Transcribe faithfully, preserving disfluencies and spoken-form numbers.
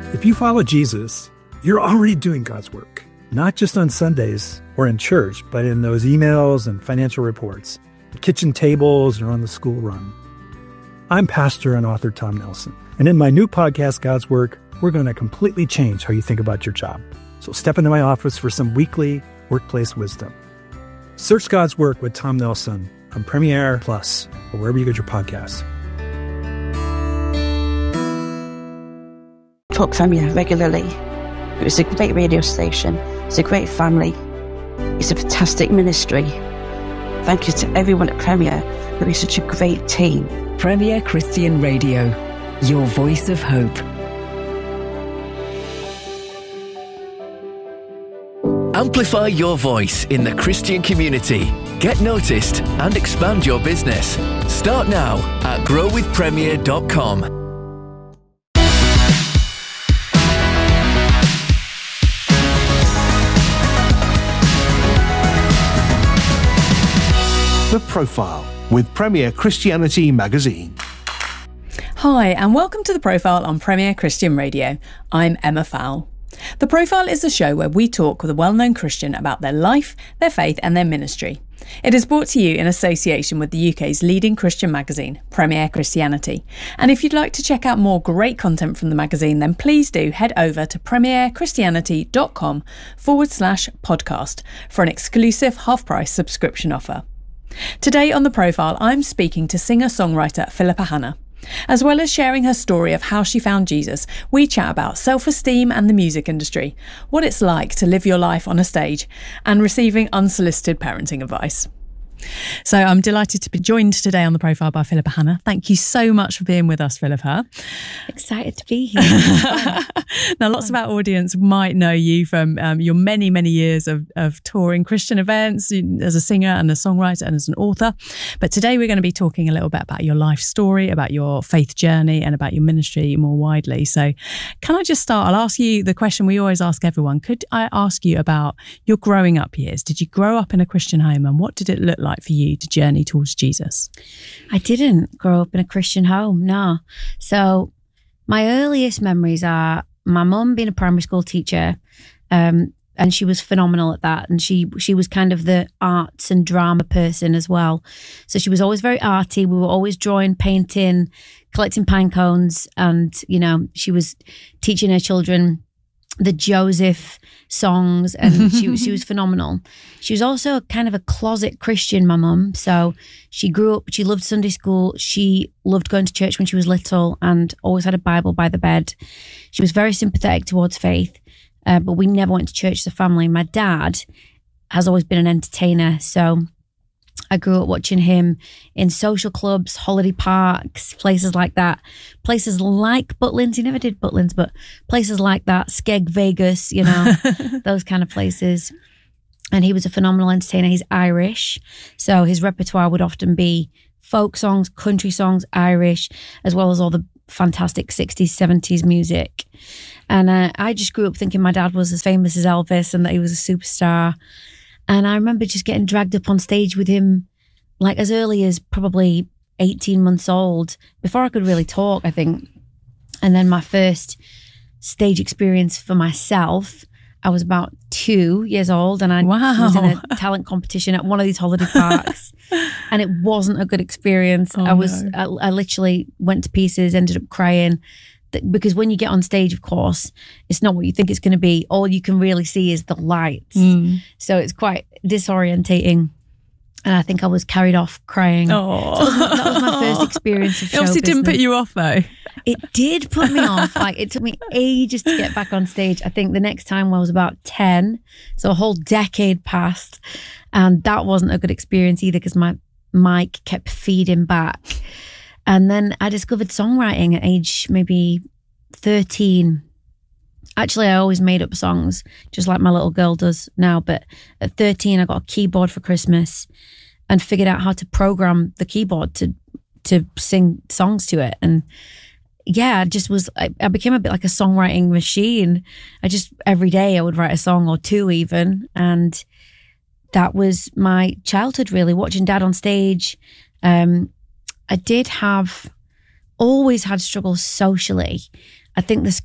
If you follow Jesus, you're already doing God's work, not just on Sundays or in church, but in those emails and financial reports, the kitchen tables, or on the school run. I'm pastor and author Tom Nelson, and in my new podcast, God's Work, we're going to completely change how you think about your job. So step into my office for some weekly workplace wisdom. Search God's Work with Tom Nelson on Premiere Plus or wherever you get your podcasts. Talk Premier regularly. It was a great radio station. It's a great family. It's a fantastic ministry. Thank you to everyone at Premier. We're such a great team. Premier Christian Radio, your voice of hope. Amplify your voice in the Christian community. Get noticed and expand your business. Start now at grow with premier dot com. The Profile with Premier Christianity Magazine. Hi, and welcome to The Profile on Premier Christian Radio. I'm Emma Fowle. The Profile is a show where we talk with a well-known Christian about their life, their faith and their ministry. It is brought to you in association with the U K's leading Christian magazine, Premier Christianity. And if you'd like to check out more great content from the magazine, then please do head over to premier christianity dot com forward slash podcast for an exclusive half-price subscription offer. Today on The Profile, I'm speaking to singer-songwriter Philippa Hanna. As well as sharing her story of how she found Jesus, we chat about self-esteem and the music industry, what it's like to live your life on a stage, and receiving unsolicited parenting advice. So I'm delighted to be joined today on The Profile by Philippa Hanna. Thank you so much for being with us, Philippa. Excited to be here. Now, lots of our audience might know you from um, your many, many years of, of touring Christian events as a singer and a songwriter and as an author. But today we're going to be talking a little bit about your life story, about your faith journey and about your ministry more widely. So can I just start? I'll ask you the question we always ask everyone. Could I ask you about your growing up years? Did you grow up in a Christian home, and what did it look like for you to journey towards Jesus? I didn't grow up in a Christian home, no. So my earliest memories are my mum being a primary school teacher, um, and she was phenomenal at that. And she she was kind of the arts and drama person as well. So she was always very arty. We were always drawing, painting, collecting pine cones. And, you know, she was teaching her children the Joseph songs, and she, she was phenomenal. She was also kind of a closet Christian, my mum. So she grew up, she loved Sunday school. She loved going to church when she was little and always had a Bible by the bed. She was very sympathetic towards faith, uh, but we never went to church as a family. My dad has always been an entertainer, so I grew up watching him in social clubs, holiday parks, places like that. Places like Butlins. He never did Butlins, but places like that, Skeg, Vegas, you know, those kind of places. And he was a phenomenal entertainer. He's Irish, so his repertoire would often be folk songs, country songs, Irish, as well as all the fantastic sixties, seventies music. And uh, I just grew up thinking my dad was as famous as Elvis and that he was a superstar. And I remember just getting dragged up on stage with him like as early as probably eighteen months old, before I could really talk, I think. And then my first stage experience for myself, I was about two years old, and I wow. was in a talent competition at one of these holiday parks. And it wasn't a good experience. Oh, I was, no. I, I literally went to pieces, ended up crying. Because when you get on stage, of course, it's not what you think it's going to be. All you can really see is the lights. Mm. So it's quite disorientating. And I think I was carried off crying. Oh, so that, was, that was my first experience of show It obviously business. didn't put you off though. It did put me off. Like, it took me ages to get back on stage. I think the next time I was about ten. So a whole decade passed. And that wasn't a good experience either, because my mic kept feeding back. And then I discovered songwriting at age maybe thirteen. Actually, I always made up songs, just like my little girl does now. But at thirteen, I got a keyboard for Christmas and figured out how to program the keyboard to to sing songs to it. And yeah, I just was, I, I became a bit like a songwriting machine. I just, every day I would write a song or two even. And that was my childhood, really, watching Dad on stage. Um, I did have, always had struggles socially. I think the